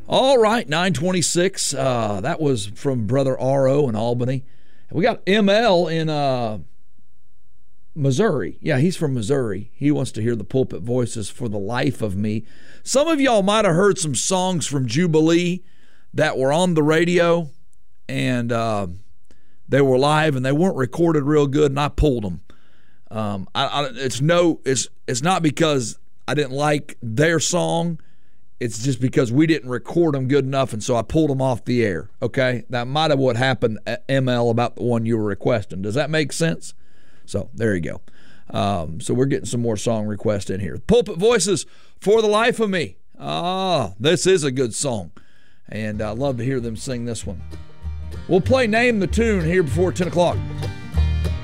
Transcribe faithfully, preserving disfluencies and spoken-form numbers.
All right, nine twenty-six. Uh, that was from Brother R O in Albany. We got M L in uh, Missouri. Yeah, he's from Missouri. He wants to hear the Pulpit Voices for the life of me. Some of y'all might have heard some songs from Jubilee that were on the radio, and uh, they were live, and they weren't recorded real good, and I pulled them. Um, I, I, it's no, it's it's not because I didn't like their song. It's just because we didn't record them good enough, and so I pulled them off the air, okay? That might have what happened at M L about the one you were requesting. Does that make sense? So there you go. Um, so we're getting some more song requests in here. Pulpit Voices for the life of me. Ah, this is a good song, and I love to hear them sing this one. We'll play Name the Tune here before ten o'clock.